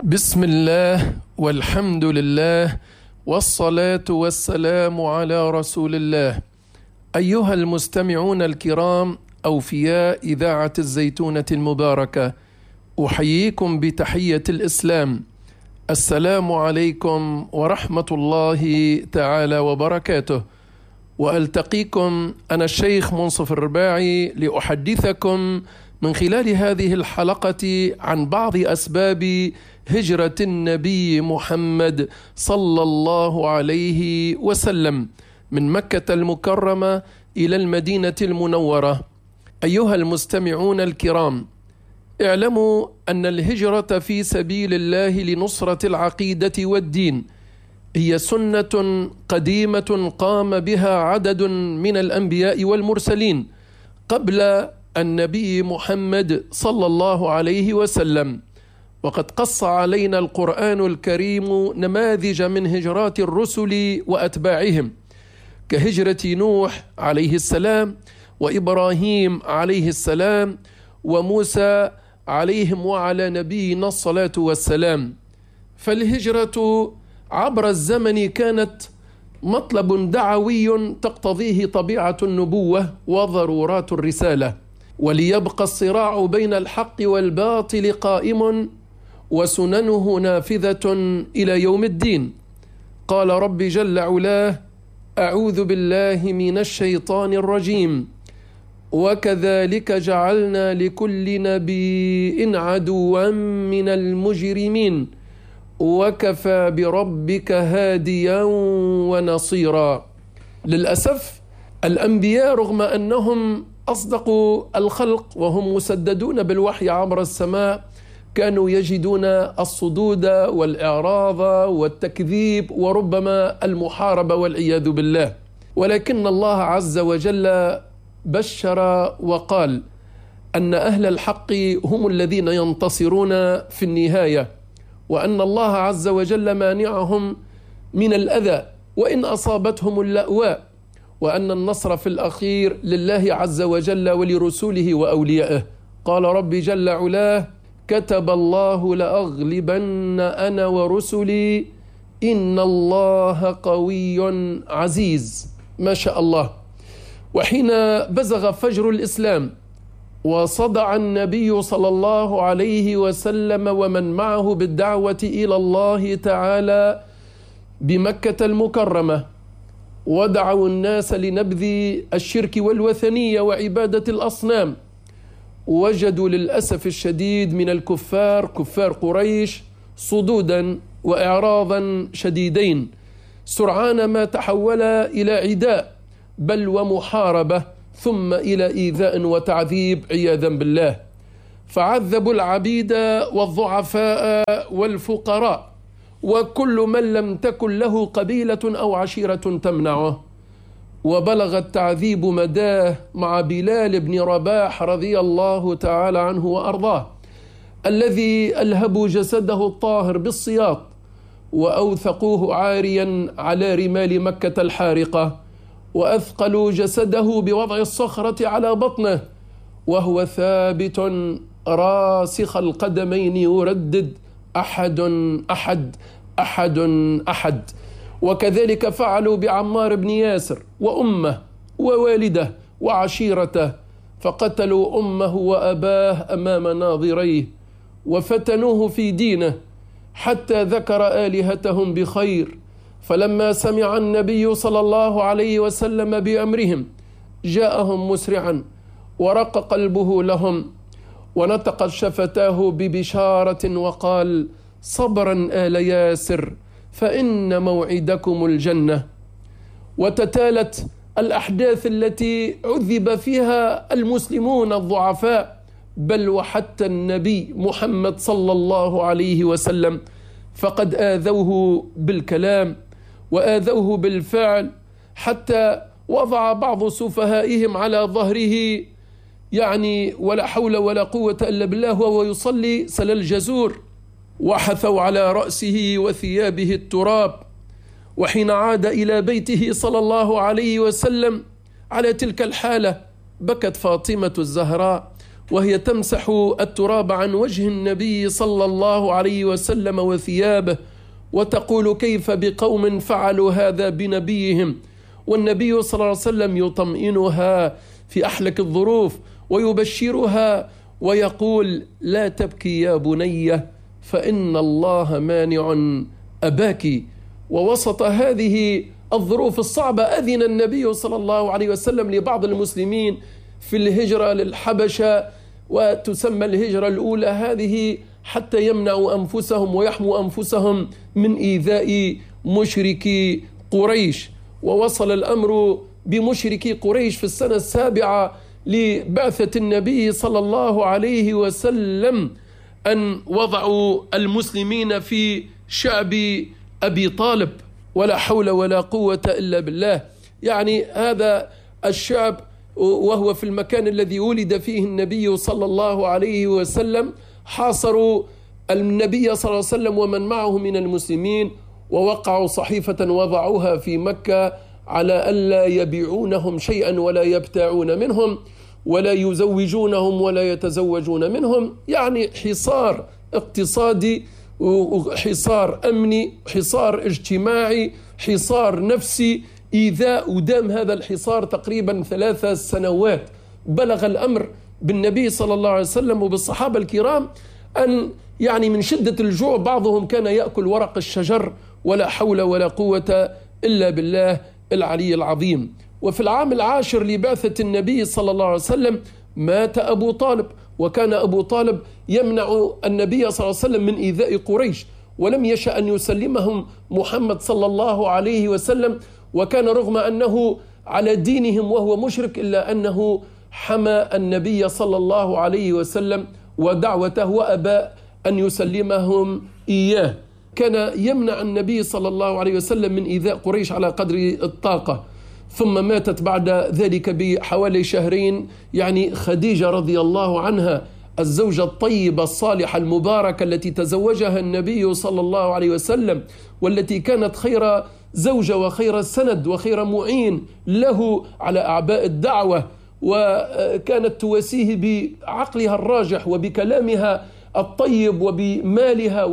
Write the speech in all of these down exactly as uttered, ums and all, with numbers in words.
بسم الله والحمد لله والصلاة والسلام على رسول الله. أيها المستمعون الكرام أوفياء إذاعة الزيتونة المباركة، أحييكم بتحية الإسلام. السلام عليكم ورحمة الله تعالى وبركاته. وألتقيكم أنا الشيخ منصف الرباعي لأحدثكم من خلال هذه الحلقة عن بعض أسباب هجرة النبي محمد صلى الله عليه وسلم من مكة المكرمة إلى المدينة المنورة. أيها المستمعون الكرام، اعلموا أن الهجرة في سبيل الله لنصرة العقيدة والدين هي سنة قديمة قام بها عدد من الأنبياء والمرسلين قبل النبي محمد صلى الله عليه وسلم، وقد قص علينا القرآن الكريم نماذج من هجرات الرسل وأتباعهم، كهجرة نوح عليه السلام وإبراهيم عليه السلام وموسى عليهم وعلى نبينا الصلاة والسلام. فالهجرة عبر الزمن كانت مطلب دعوي تقتضيه طبيعة النبوة وضرورات الرسالة، وليبقى الصراع بين الحق والباطل قائم وسننه نافذة إلى يوم الدين. قال رب جل علاه: أعوذ بالله من الشيطان الرجيم، وكذلك جعلنا لكل نبي عدوا من المجرمين وكفى بربك هاديا ونصيرا. للأسف الأنبياء رغم أنهم أصدقوا الخلق وهم مسددون بالوحي عبر السماء كانوا يجدون الصدود والإعراض والتكذيب وربما المحاربة والعياذ بالله، ولكن الله عز وجل بشر وقال أن أهل الحق هم الذين ينتصرون في النهاية، وأن الله عز وجل مانعهم من الأذى وإن أصابتهم اللأواء، وأن النصر في الأخير لله عز وجل ولرسوله وأوليائه. قال رب جل علاه: كتب الله لأغلبن أنا ورسلي إن الله قوي عزيز. ما شاء الله. وحين بزغ فجر الإسلام وصدع النبي صلى الله عليه وسلم ومن معه بالدعوة إلى الله تعالى بمكة المكرمة، ودعوا الناس لنبذ الشرك والوثنية وعبادة الأصنام، وجدوا للأسف الشديد من الكفار كفار قريش صدودا وإعراضا شديدين، سرعان ما تحول إلى عداء بل ومحاربة، ثم إلى إيذاء وتعذيب عياذا بالله. فعذبوا العبيد والضعفاء والفقراء وكل من لم تكن له قبيلة أو عشيرة تمنعه. وبلغ التعذيب مداه مع بلال بن رباح رضي الله تعالى عنه وأرضاه، الذي ألهبوا جسده الطاهر بالسياط وأوثقوه عاريا على رمال مكة الحارقة، وأثقلوا جسده بوضع الصخرة على بطنه وهو ثابت راسخ القدمين يردد: أحد أحد أحد أحد. وكذلك فعلوا بعمار بن ياسر وأمه ووالده وعشيرته، فقتلوا أمه وأباه أمام ناظريه وفتنوه في دينه حتى ذكر آلهتهم بخير. فلما سمع النبي صلى الله عليه وسلم بأمرهم جاءهم مسرعا ورق قلبه لهم، ونطقت شفتاه ببشارة وقال: صبرا آل ياسر فإن موعدكم الجنة. وتتالت الأحداث التي عذب فيها المسلمون الضعفاء بل وحتى النبي محمد صلى الله عليه وسلم، فقد آذوه بالكلام وآذوه بالفعل، حتى وضع بعض سفهائهم على ظهره، يعني ولا حول ولا قوة إلا بالله، وهو يصلي سل الجزور، وحثوا على رأسه وثيابه التراب. وحين عاد إلى بيته صلى الله عليه وسلم على تلك الحالة بكت فاطمة الزهراء وهي تمسح التراب عن وجه النبي صلى الله عليه وسلم وثيابه، وتقول كيف بقوم فعلوا هذا بنبيهم، والنبي صلى الله عليه وسلم يطمئنها في أحلك الظروف ويبشرها ويقول لا تبكي يا بني فإن الله مانع أباك. ووسط هذه الظروف الصعبة أذن النبي صلى الله عليه وسلم لبعض المسلمين في الهجرة للحبشة، وتسمى الهجرة الأولى هذه حتى يمنعوا أنفسهم ويحموا أنفسهم من إيذاء مشركي قريش. ووصل الأمر بمشركي قريش في السنة السابعة لبعثة النبي صلى الله عليه وسلم أن وضعوا المسلمين في شعب أبي طالب، ولا حول ولا قوة إلا بالله. يعني هذا الشعب وهو في المكان الذي ولد فيه النبي صلى الله عليه وسلم حاصروا النبي صلى الله عليه وسلم ومن معه من المسلمين، ووقعوا صحيفة وضعوها في مكة على ألا يبيعونهم شيئا ولا يبتاعون منهم ولا يزوجونهم ولا يتزوجون منهم. يعني حصار اقتصادي، حصار أمني، حصار اجتماعي، حصار نفسي، إيذاء. ودام هذا الحصار تقريبا ثلاث سنوات. بلغ الأمر بالنبي صلى الله عليه وسلم وبالصحابة الكرام أن يعني من شدة الجوع بعضهم كان يأكل ورق الشجر، ولا حول ولا قوة إلا بالله العلي العظيم. وفي العام العاشر لبعثة النبي صلى الله عليه وسلم مات أبو طالب، وكان أبو طالب يمنع النبي صلى الله عليه وسلم من إيذاء قريش، ولم يشأ أن يسلمهم محمد صلى الله عليه وسلم، وكان رغم أنه على دينهم وهو مشرك إلا أنه حمى النبي صلى الله عليه وسلم ودعوته وأبى أن يسلمهم إياه. كان يمنع النبي صلى الله عليه وسلم من إيذاء قريش على قدر الطاقة. ثم ماتت بعد ذلك بحوالي شهرين يعني خديجة رضي الله عنها، الزوجة الطيبة الصالحة المباركة التي تزوجها النبي صلى الله عليه وسلم، والتي كانت خير زوجة وخير سند وخير معين له على أعباء الدعوة، وكانت تواسيه بعقلها الراجح وبكلامها الطيب وبمالها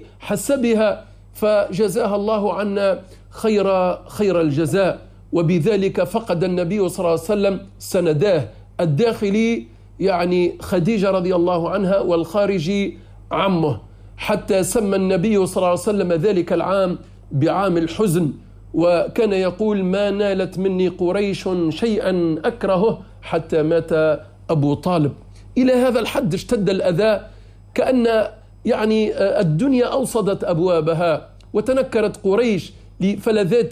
وبحسبها، فجزاها الله عنا خير خير الجزاء. وبذلك فقد النبي صلى الله عليه وسلم سنداه الداخلي يعني خديجة رضي الله عنها، والخارجي عمه، حتى سمى النبي صلى الله عليه وسلم ذلك العام بعام الحزن، وكان يقول ما نالت مني قريش شيئا أكرهه حتى مات أبو طالب. إلى هذا الحد اشتد الأذى، كأن يعني الدنيا أوصدت أبوابها وتنكرت قريش لفلذات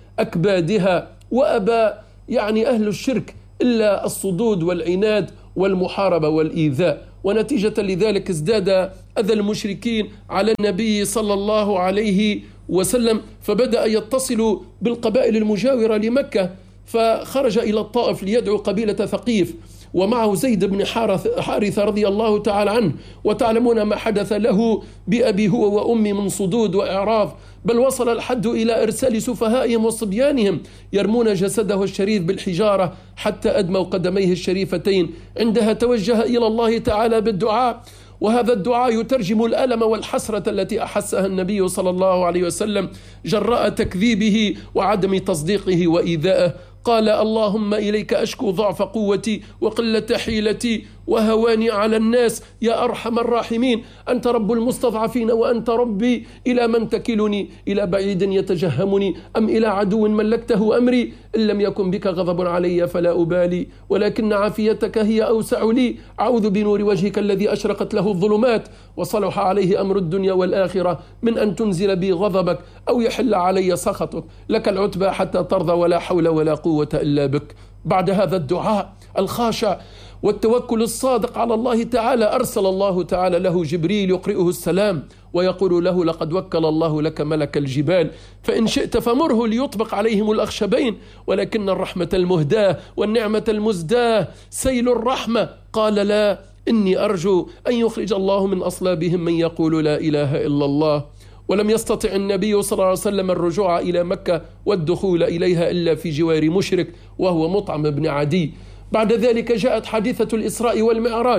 أكبادها، وأبى يعني أهل الشرك إلا الصدود والعناد والمحاربة والإيذاء. ونتيجة لذلك ازداد أذى المشركين على النبي صلى الله عليه وسلم، فبدأ يتصل بالقبائل المجاورة لمكة، فخرج إلى الطائف ليدعو قبيلة ثقيف، ومعه زيد بن حارثة رضي الله تعالى عنه. وتعلمون ما حدث له بأبي هو وأمي من صدود وإعراض، بل وصل الحد إلى إرسال سفهائهم وصبيانهم يرمون جسده الشريف بالحجارة حتى أدموا قدميه الشريفتين. عندها توجه إلى الله تعالى بالدعاء، وهذا الدعاء يترجم الألم والحسرة التي أحسها النبي صلى الله عليه وسلم جراء تكذيبه وعدم تصديقه وإيذائه. قال اللهم إليك أشكو ضعف قوتي وقلة حيلتي وهواني على الناس يا أرحم الراحمين، أنت رب المستضعفين وأنت ربي، إلى من تكلني؟ إلى بعيد يتجهمني أم إلى عدو ملكته أمري؟ إن لم يكن بك غضب علي فلا أبالي، ولكن عافيتك هي أوسع لي. أعوذ بنور وجهك الذي أشرقت له الظلمات وصلح عليه أمر الدنيا والآخرة من أن تنزل بي غضبك أو يحل علي سخطك، لك العتبى حتى ترضى ولا حول ولا قوة إلا بك. بعد هذا الدعاء الخاشع والتوكل الصادق على الله تعالى أرسل الله تعالى له جبريل يقرئه السلام ويقول له لقد وكل الله لك ملك الجبال فإن شئت فمره ليطبق عليهم الأخشبين، ولكن الرحمة المهداة والنعمة المزداة سيل الرحمة. قال لا، إني أرجو أن يخرج الله من أصلابهم من يقول لا إله إلا الله. ولم يستطع النبي صلى الله عليه وسلم الرجوع إلى مكة والدخول إليها إلا في جوار مشرك وهو مطعم بن عدي. بعد ذلك جاءت حادثة الإسراء والمعراج،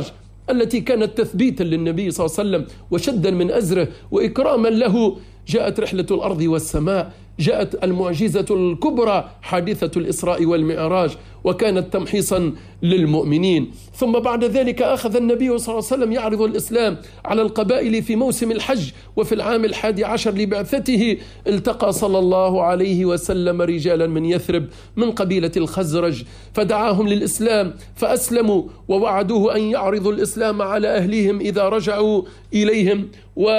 التي كانت تثبيتا للنبي صلى الله عليه وسلم وشدا من أزره وإكراما له، جاءت رحلة الأرض والسماء، جاءت المعجزة الكبرى حادثة الإسراء والمعراج، وكانت تمحيصا للمؤمنين. ثم بعد ذلك أخذ النبي صلى الله عليه وسلم يعرض الإسلام على القبائل في موسم الحج، وفي العام الحادي عشر لبعثته التقى صلى الله عليه وسلم رجالا من يثرب من قبيلة الخزرج، فدعاهم للإسلام فأسلموا، ووعدوه أن يعرضوا الإسلام على أهلهم إذا رجعوا إليهم،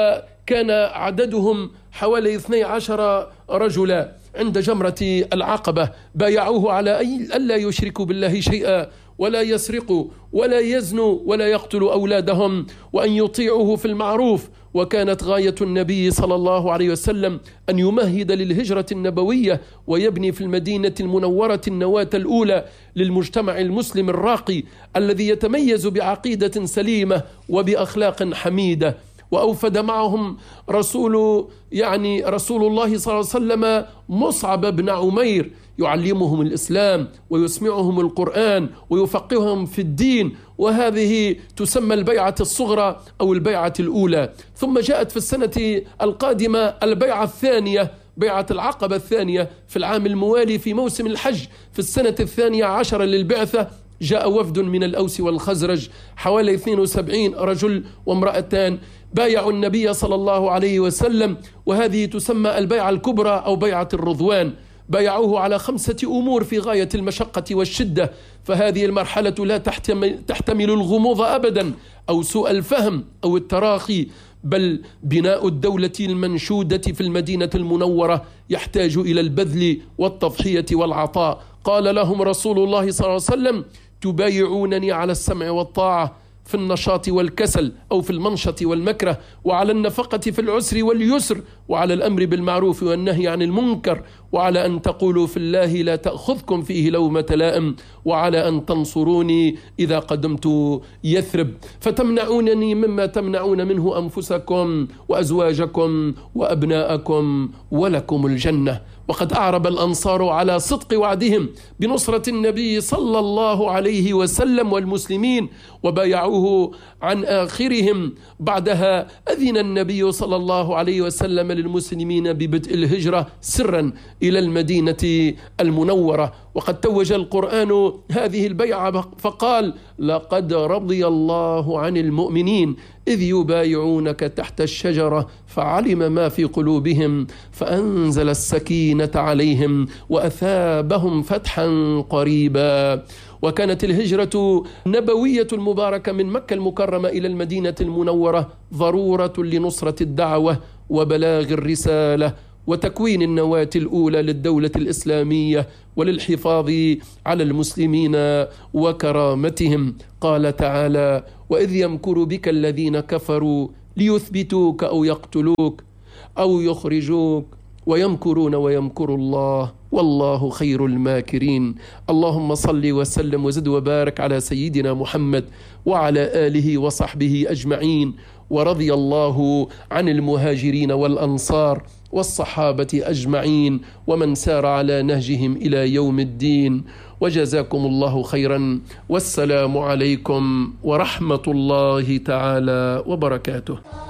وكان عددهم حوالي اثني عشر رجلا. عند جمرة العقبة بايعوه على ألا يشركوا بالله شيئا، ولا يسرقوا ولا يزنوا ولا يقتلوا أولادهم، وأن يطيعوه في المعروف. وكانت غاية النبي صلى الله عليه وسلم أن يمهد للهجرة النبوية ويبني في المدينة المنورة النواة الأولى للمجتمع المسلم الراقي الذي يتميز بعقيدة سليمة وبأخلاق حميدة. وأوفد معهم رسول يعني رسول الله صلى الله عليه وسلم مصعب بن عمير يعلمهم الإسلام ويسمعهم القرآن ويفقههم في الدين، وهذه تسمى البيعة الصغرى أو البيعة الأولى. ثم جاءت في السنة القادمة البيعة الثانية، بيعة العقبة الثانية في العام الموالي في موسم الحج في السنة الثانية عشر للبعثة. جاء وفد من الأوس والخزرج حوالي اثنين وسبعين رجل وامرأتان بايعوا النبي صلى الله عليه وسلم، وهذه تسمى البيعة الكبرى أو بيعة الرضوان. بايعوه على خمسة أمور في غاية المشقة والشدة، فهذه المرحلة لا تحتمل, تحتمل الغموض أبدا أو سوء الفهم أو التراخي، بل بناء الدولة المنشودة في المدينة المنورة يحتاج إلى البذل والتضحية والعطاء. قال لهم رسول الله صلى الله عليه وسلم: تبايعونني على السمع والطاعة في النشاط والكسل أو في المنشط والمكره، وعلى النفقة في العسر واليسر، وعلى الأمر بالمعروف والنهي عن المنكر، وعلى أن تقولوا في الله لا تأخذكم فيه لومة لائم، وعلى أن تنصروني إذا قدمت يثرب، فتمنعونني مما تمنعون منه أنفسكم وأزواجكم وأبناءكم ولكم الجنة. وقد أعرب الأنصار على صدق وعدهم بنصرة النبي صلى الله عليه وسلم والمسلمين، وبايعوه عن آخرهم. بعدها أذن النبي صلى الله عليه وسلم للمسلمين ببدء الهجرة سرا إلى المدينة المنورة. وقد توج القرآن هذه البيعة فقال: لقد رضي الله عن المؤمنين إذ يبايعونك تحت الشجرة فعلم ما في قلوبهم فأنزل السكينة عليهم وأثابهم فتحا قريبا. وكانت الهجرة النبوية المباركة من مكة المكرمة إلى المدينة المنورة ضرورة لنصرة الدعوة وبلاغ الرسالة وتكوين النواة الأولى للدولة الإسلامية وللحفاظ على المسلمين وكرامتهم. قال تعالى: وإذ يمكر بك الذين كفروا ليثبتوك أو يقتلوك أو يخرجوك ويمكرون ويمكر الله والله خير الماكرين. اللهم صل وسلم وزد وبارك على سيدنا محمد وعلى آله وصحبه أجمعين، ورضي الله عن المهاجرين والأنصار والصحابة أجمعين ومن سار على نهجهم إلى يوم الدين، وجزاكم الله خيرا، والسلام عليكم ورحمة الله تعالى وبركاته.